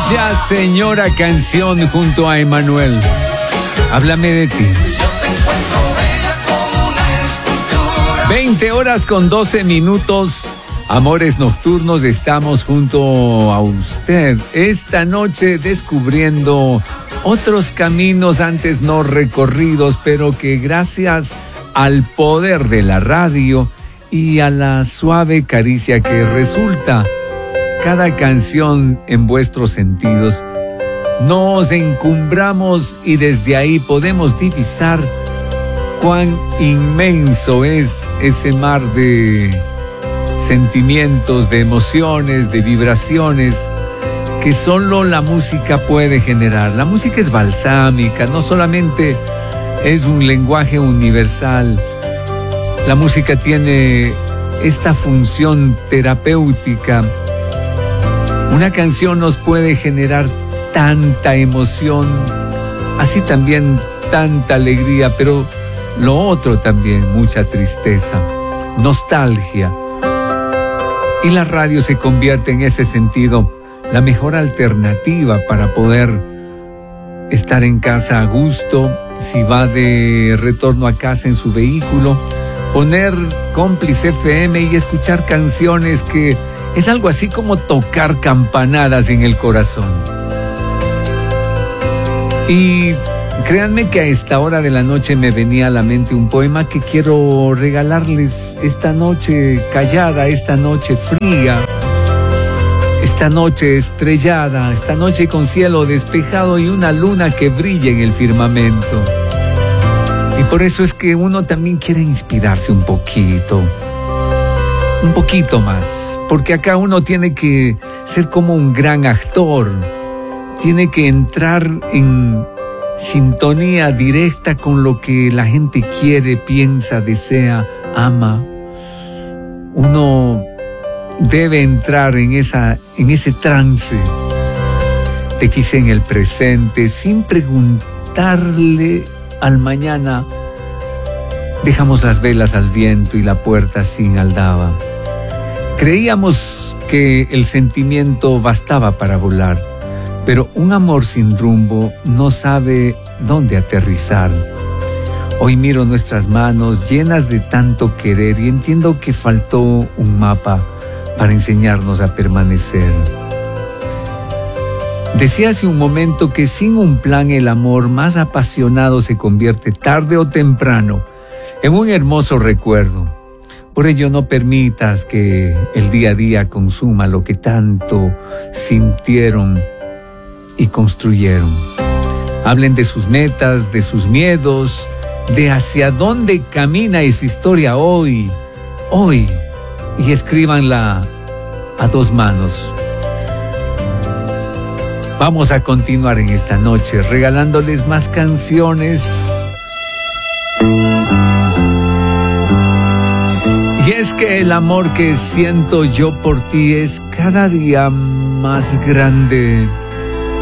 Bella señora canción junto a Emanuel. Háblame de ti. 20 horas con 12 minutos. Amores nocturnos, estamos junto a usted esta noche descubriendo otros caminos antes no recorridos, pero que gracias al poder de la radio y a la suave caricia que resulta cada canción en vuestros sentidos, nos encumbramos y desde ahí podemos divisar cuán inmenso es ese mar de sentimientos, de emociones, de vibraciones que solo la música puede generar. La música es balsámica, no solamente es un lenguaje universal. La música tiene esta función terapéutica. Una canción nos puede generar tanta emoción, así también tanta alegría, pero lo otro también, mucha tristeza, nostalgia. Y la radio se convierte en ese sentido la mejor alternativa para poder estar en casa a gusto, si va de retorno a casa en su vehículo, poner Cómplice FM y escuchar canciones que es algo así como tocar campanadas en el corazón. Y créanme que a esta hora de la noche me venía a la mente un poema que quiero regalarles esta noche callada, esta noche fría, esta noche estrellada, esta noche con cielo despejado y una luna que brilla en el firmamento. Y por eso es que uno también quiere inspirarse un poquito más, porque acá uno tiene que ser como un gran actor, tiene que entrar en sintonía directa con lo que la gente quiere, piensa, desea, ama. Uno debe entrar en ese trance de que hice en el presente, sin preguntarle al mañana. Dejamos las velas al viento y la puerta sin aldaba. Creíamos que el sentimiento bastaba para volar, pero un amor sin rumbo no sabe dónde aterrizar. Hoy miro nuestras manos llenas de tanto querer y entiendo que faltó un mapa para enseñarnos a permanecer. Decía hace un momento que sin un plan el amor más apasionado se convierte tarde o temprano en un hermoso recuerdo. Por ello no permitas que el día a día consuma lo que tanto sintieron y construyeron. Hablen de sus metas, de sus miedos, de hacia dónde camina esa historia hoy, y escríbanla a dos manos. Vamos a continuar en esta noche regalándoles más canciones. Y es que el amor que siento yo por ti es cada día más grande.